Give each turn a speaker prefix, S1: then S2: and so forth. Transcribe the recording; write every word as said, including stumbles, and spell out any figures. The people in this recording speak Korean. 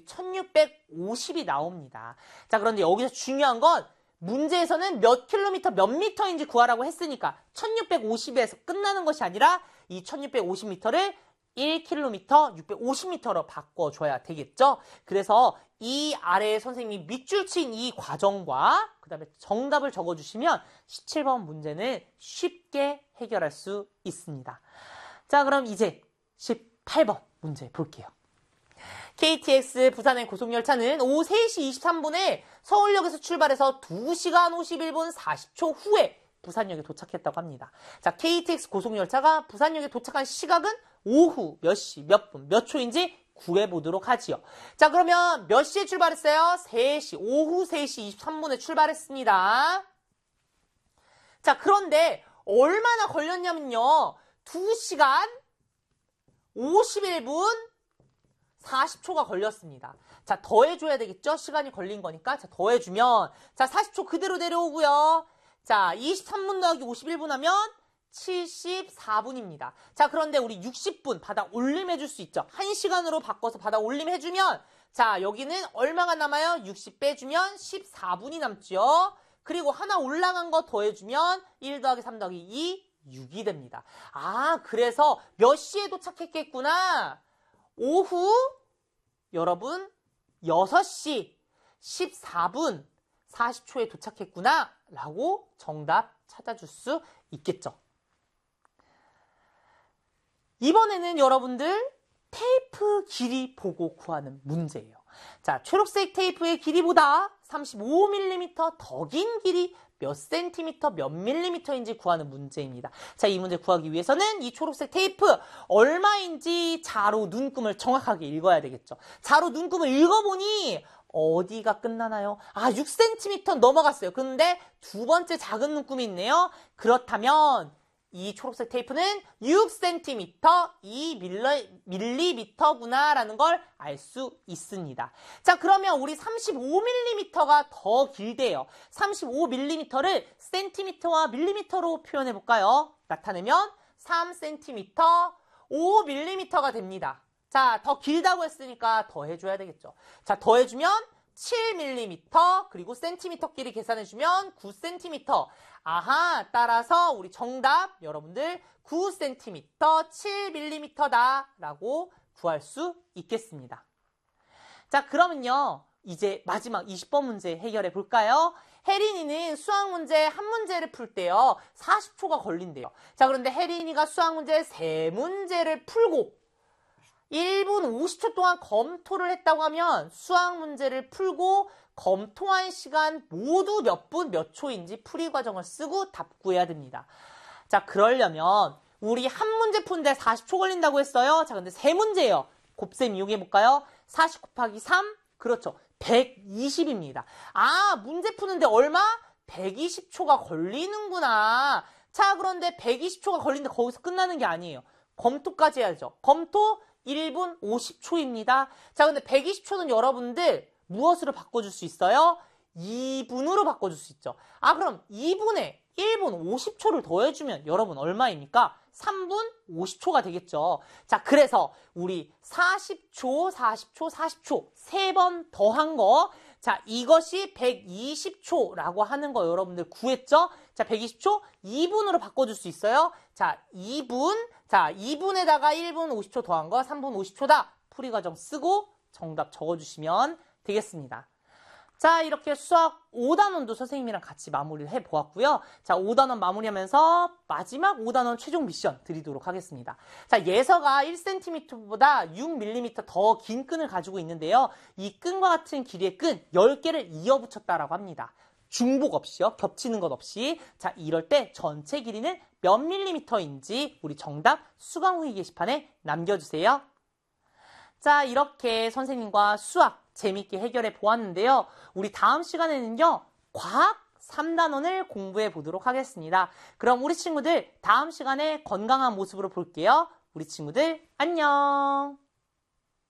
S1: 천육백오십이 나옵니다. 자, 그런데 여기서 중요한 건 문제에서는 몇 킬로미터, 몇 미터인지 구하라고 했으니까 천육백오십에서 끝나는 것이 아니라 이 천육백오십 미터를 일 킬로미터, 육백오십 미터로 바꿔줘야 되겠죠? 그래서 이 아래에 선생님이 밑줄 친 이 과정과 그 다음에 정답을 적어주시면 십칠 번 문제는 쉽게 해결할 수 있습니다. 자, 그럼 이제 십팔 번 문제 볼게요. 케이티엑스 부산행 고속열차는 오후 세 시 이십삼 분에 서울역에서 출발해서 두 시간 오십일 분 사십 초 후에 부산역에 도착했다고 합니다. 자, 케이티엑스 고속열차가 부산역에 도착한 시각은 오후 몇 시, 몇 분, 몇 초인지 구해보도록 하지요. 자, 그러면 몇 시에 출발했어요? 세 시, 오후 세 시 이십삼 분에 출발했습니다. 자, 그런데 얼마나 걸렸냐면요. 두 시간 오십일 분 사십 초가 걸렸습니다. 자, 더해줘야 되겠죠? 시간이 걸린 거니까. 자, 더해주면, 자, 사십 초 그대로 내려오고요. 자, 이십삼 분 더하기 오십일 분 하면 칠십사 분입니다. 자, 그런데 우리 육십 분 바닥 올림해줄 수 있죠? 한 시간으로 바꿔서 바닥 올림해주면, 자, 여기는 얼마가 남아요? 육십 빼주면 십사 분이 남죠? 그리고 하나 올라간 거 더해주면 일 더하기 삼 더하기 이, 육이 됩니다. 아, 그래서 몇 시에 도착했겠구나? 오후 여러분 여섯 시 십사 분 사십 초에 도착했구나 라고 정답 찾아줄 수 있겠죠. 이번에는 여러분들 테이프 길이 보고 구하는 문제예요. 자, 초록색 테이프의 길이보다 삼십오 밀리미터 더 긴 길이 몇 센티미터, 몇 밀리미터인지 구하는 문제입니다. 자, 이 문제 구하기 위해서는 이 초록색 테이프 얼마인지 자로 눈금을 정확하게 읽어야 되겠죠. 자로 눈금을 읽어보니 어디가 끝나나요? 아, 육 센티미터 넘어갔어요. 그런데 두 번째 작은 눈금이 있네요. 그렇다면 이 초록색 테이프는 육 센티미터, 이 밀리미터구나 라는 걸 알 수 있습니다. 자, 그러면 우리 삼십오 밀리미터가 더 길대요. 삼십오 밀리미터를 센티미터와 밀리미터로 표현해 볼까요? 나타내면 삼 센티미터, 오 밀리미터가 됩니다. 자, 더 길다고 했으니까 더해줘야 되겠죠. 자, 더해주면 칠 밀리미터, 그리고 센티미터끼리 계산해주면 구 센티미터. 아하, 따라서 우리 정답 여러분들 구 센티미터, 칠 밀리미터다 라고 구할 수 있겠습니다. 자, 그러면요 이제 마지막 이십 번 문제 해결해 볼까요? 혜린이는 수학 문제 한 문제를 풀 때요 사십 초가 걸린대요. 자, 그런데 혜린이가 수학 문제 세 문제를 풀고 일 분 오십 초 동안 검토를 했다고 하면 수학 문제를 풀고 검토한 시간 모두 몇 분, 몇 초인지 풀이 과정을 쓰고 답 구해야 됩니다. 자, 그러려면 우리 한 문제 푸는데 사십 초 걸린다고 했어요. 자, 근데 세 문제예요. 곱셈 이용해 볼까요? 사십 곱하기 삼, 그렇죠. 백이십입니다. 아, 문제 푸는데 얼마? 백이십 초가 걸리는구나. 자, 그런데 백이십 초가 걸리는데 거기서 끝나는 게 아니에요. 검토까지 해야죠. 검토 일 분 오십 초입니다. 자, 근데 백이십 초는 여러분들 무엇으로 바꿔줄 수 있어요? 이 분으로 바꿔줄 수 있죠. 아, 그럼 이 분에 일 분 오십 초를 더해주면 여러분 얼마입니까? 삼 분 오십 초가 되겠죠. 자, 그래서 우리 사십 초, 사십 초, 사십 초 세 번 더한 거, 자, 이것이 백이십 초라고 하는 거 여러분들 구했죠? 자, 백이십 초 이 분으로 바꿔줄 수 있어요. 자, 이 분, 자, 이 분에다가 일 분 오십 초 더한 거 삼 분 오십 초다. 풀이 과정 쓰고 정답 적어주시면 되겠습니다. 자, 이렇게 수학 오 단원도 선생님이랑 같이 마무리를 해보았고요. 자, 오 단원 마무리하면서 마지막 오 단원 최종 미션 드리도록 하겠습니다. 자, 예서가 일 센티미터보다 육 밀리미터 더 긴 끈을 가지고 있는데요. 이 끈과 같은 길이의 끈 열 개를 이어붙였다라고 합니다. 중복 없이요. 겹치는 것 없이. 자, 이럴 때 전체 길이는 몇 밀리미터인지 우리 정답 수강 후기 게시판에 남겨주세요. 자, 이렇게 선생님과 수학 재밌게 해결해 보았는데요. 우리 다음 시간에는요, 과학 삼 단원을 공부해 보도록 하겠습니다. 그럼 우리 친구들 다음 시간에 건강한 모습으로 볼게요. 우리 친구들 안녕!